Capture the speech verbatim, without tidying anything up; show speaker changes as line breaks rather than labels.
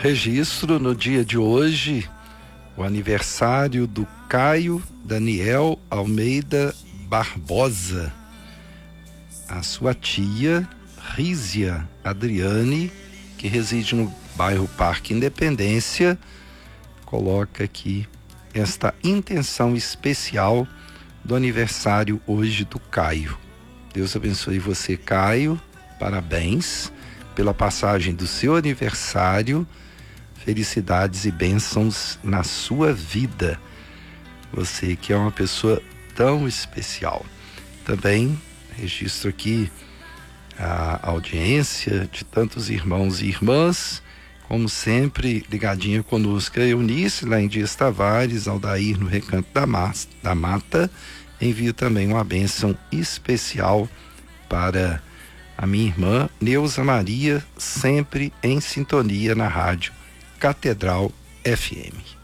Registro no dia de hoje o aniversário do Caio Daniel Almeida Barbosa. A sua tia Rízia Adriane, que reside no bairro Parque Independência, coloca aqui esta intenção especial do aniversário hoje do Caio. Deus abençoe você, Caio. Parabéns pela passagem do seu aniversário. Felicidades e bênçãos na sua vida. Você que é uma pessoa tão especial. Também registro aqui a audiência de tantos irmãos e irmãs, como sempre, ligadinha conosco. A Eunice, lá em Dias Tavares, Aldair no Recanto da, Mas, da Mata. Envio também uma bênção especial para a minha irmã Neuza Maria, sempre em sintonia na rádio Catedral F M.